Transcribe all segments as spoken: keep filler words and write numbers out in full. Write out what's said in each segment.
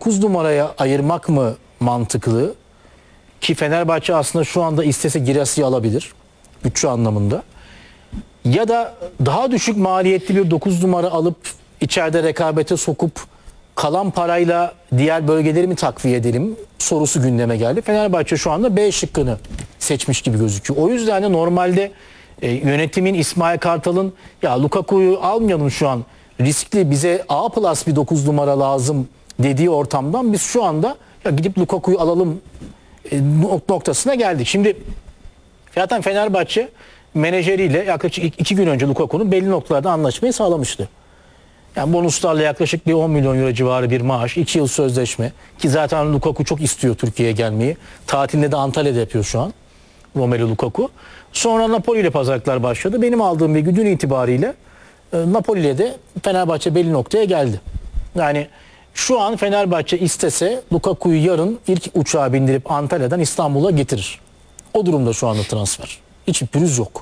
dokuz numaraya ayırmak mı mantıklı? Ki Fenerbahçe aslında şu anda istese Girassi alabilir. Bütçe anlamında. Ya da daha düşük maliyetli bir dokuz numara alıp içeride rekabete sokup kalan parayla diğer bölgeleri mi takviye edelim sorusu gündeme geldi. Fenerbahçe şu anda B şıkkını seçmiş gibi gözüküyor. O yüzden de normalde e, yönetimin İsmail Kartal'ın ya Lukaku'yu almayalım şu an, riskli, bize A plus bir dokuz numara lazım dediği ortamdan biz şu anda ya gidip Lukaku'yu alalım e, noktasına geldik. Şimdi zaten Fenerbahçe menajeriyle yaklaşık iki gün önce Lukaku'nun belli noktalarda anlaşmayı sağlamıştı. Yani bonuslarla yaklaşık bir on milyon euro civarı bir maaş, iki yıl sözleşme ki zaten Lukaku çok istiyor Türkiye'ye gelmeyi. Tatilinde de Antalya'da yapıyor şu an Romelu Lukaku. Sonra Napoli ile pazarlıklar başladı. Benim aldığım bilgi dün itibariyle e, Napoli ile de Fenerbahçe belli noktaya geldi. Yani şu an Fenerbahçe istese Lukaku'yu yarın ilk uçağa bindirip Antalya'dan İstanbul'a getirir. O durumda şu anda transfer. Hiç pürüz yok.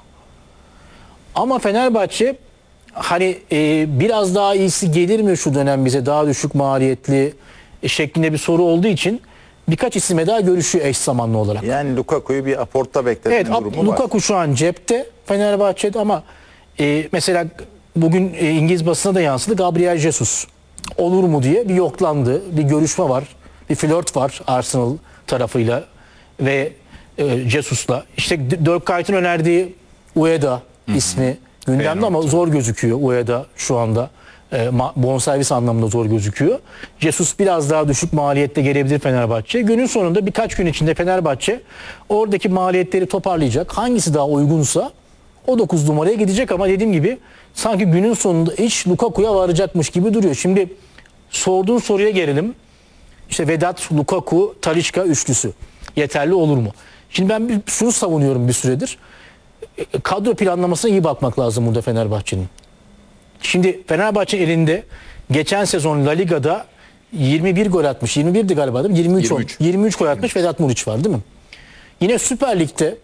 Ama Fenerbahçe hani e, biraz daha iyisi gelir mi şu dönem bize, daha düşük maliyetli e, şeklinde bir soru olduğu için birkaç isime daha görüşüyor eş zamanlı olarak. Yani Lukaku'yu bir aportta bekletme Evet, durumu var. Lukaku şu an cepte Fenerbahçe'de ama e, mesela bugün e, İngiliz basına da yansıdı, Gabriel Jesus olur mu diye bir yoklandı. Bir görüşme var, bir flört var Arsenal tarafıyla ve e, Jesus'la. İşte Dirk Kuyt'ın önerdiği Ueda ismi gündemde ama zor gözüküyor Ueda şu anda. E, bonservis anlamında zor gözüküyor. Jesus biraz daha düşük maliyette gelebilir Fenerbahçe. Günün sonunda birkaç gün içinde Fenerbahçe oradaki maliyetleri toparlayacak. Hangisi daha uygunsa o dokuz numaraya gidecek ama dediğim gibi sanki günün sonunda iş Lukaku'ya varacakmış gibi duruyor. Şimdi sorduğun soruya gelelim. İşte Vedat, Lukaku, Talisca üçlüsü yeterli olur mu? Şimdi ben bir, şunu savunuyorum bir süredir. Kadro planlamasına iyi bakmak lazım burada Fenerbahçe'nin. Şimdi Fenerbahçe elinde geçen sezon La Liga'da yirmi bir gol atmış. yirmi birdi galiba değil mi? yirmi üç, yirmi üç. yirmi üç gol atmış Vedat Muriç var değil mi? Yine Süper Lig'de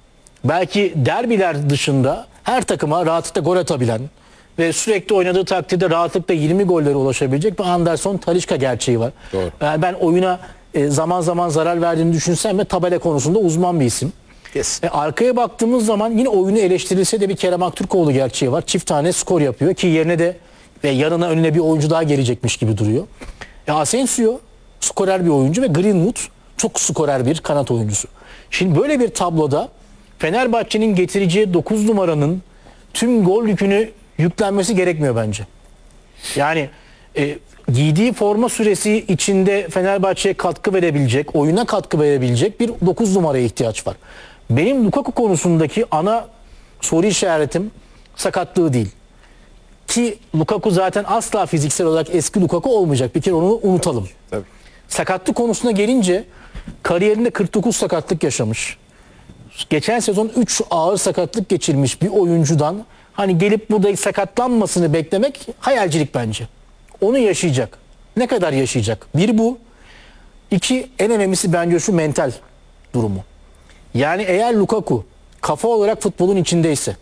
belki derbiler dışında her takıma rahatlıkla gol atabilen ve sürekli oynadığı takdirde rahatlıkla yirmi gollere ulaşabilecek bir Anderson Talisca gerçeği var. Doğru. Yani ben oyuna zaman zaman zarar verdiğini düşünsem de tabela konusunda uzman bir isim. Yes. E, arkaya baktığımız zaman yine oyunu eleştirilse de bir Kerem Aktürkoğlu gerçeği var. Çift tane skor yapıyor ki yerine de ve yanına önüne bir oyuncu daha gelecekmiş gibi duruyor. E, Asensio skorer bir oyuncu ve Greenwood çok skorer bir kanat oyuncusu. Şimdi böyle bir tabloda Fenerbahçe'nin getireceği dokuz numaranın tüm gol yükünü yüklenmesi gerekmiyor bence. Yani e, giydiği forma süresi içinde Fenerbahçe'ye katkı verebilecek, oyuna katkı verebilecek bir dokuz numaraya ihtiyaç var. Benim Lukaku konusundaki ana soru işaretim sakatlığı değil. Ki Lukaku zaten asla fiziksel olarak eski Lukaku olmayacak. Bir kere onu unutalım. Tabii. Sakatlık konusuna gelince kariyerinde kırk dokuz sakatlık yaşamış. Geçen sezon üç ağır sakatlık geçirmiş bir oyuncudan hani gelip burada sakatlanmasını beklemek hayalcilik bence. Onu yaşayacak. Ne kadar yaşayacak? Bir bu. İki, en önemlisi bence şu mental durumu. Yani eğer Lukaku kafa olarak futbolun içindeyse,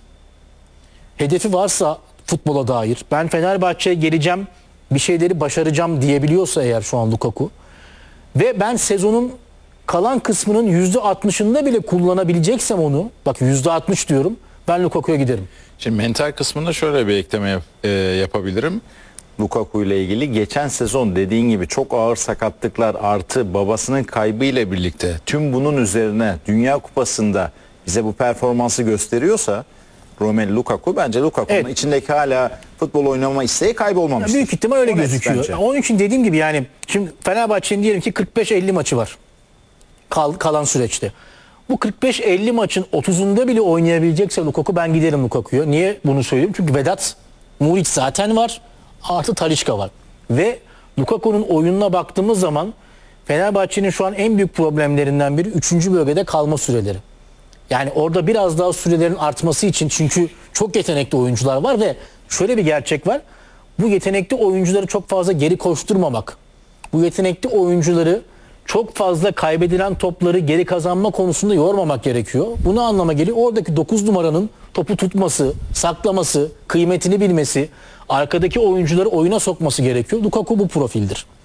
hedefi varsa futbola dair, ben Fenerbahçe'ye geleceğim, bir şeyleri başaracağım diyebiliyorsa eğer şu an Lukaku ve ben sezonun kalan kısmının yüzde altmışında bile kullanabileceksem onu, bak yüzde altmış diyorum, ben Lukaku'ya giderim. Şimdi mental kısmında şöyle bir ekleme yap, e, yapabilirim. Lukaku ile ilgili geçen sezon dediğin gibi çok ağır sakatlıklar artı babasının kaybı ile birlikte tüm bunun üzerine Dünya Kupası'nda bize bu performansı gösteriyorsa Romelu Lukaku bence Lukaku'nun Evet. içindeki hala futbol oynama isteği kaybolmamıştır. Büyük ihtimal öyle O net gözüküyor. bence. Onun için dediğim gibi yani şimdi Fenerbahçe'nin diyelim ki kırk beş elli maçı var. Kal, kalan süreçte. Bu kırk beş elli maçın otuzunda bile oynayabilecekse Lukaku, ben giderim Lukaku'ya. Niye bunu söylüyorum? Çünkü Vedat Muriç zaten var. Artı Talisca var. Ve Lukaku'nun oyununa baktığımız zaman Fenerbahçe'nin şu an en büyük problemlerinden biri üçüncü bölgede kalma süreleri. Yani orada biraz daha sürelerin artması için, çünkü çok yetenekli oyuncular var ve şöyle bir gerçek var. Bu yetenekli oyuncuları çok fazla geri koşturmamak, bu yetenekli oyuncuları çok fazla kaybedilen topları geri kazanma konusunda yormamak gerekiyor. Bunu anlama geliyor. Oradaki dokuz numaranın topu tutması, saklaması, kıymetini bilmesi, arkadaki oyuncuları oyuna sokması gerekiyor. Lukaku bu profildir.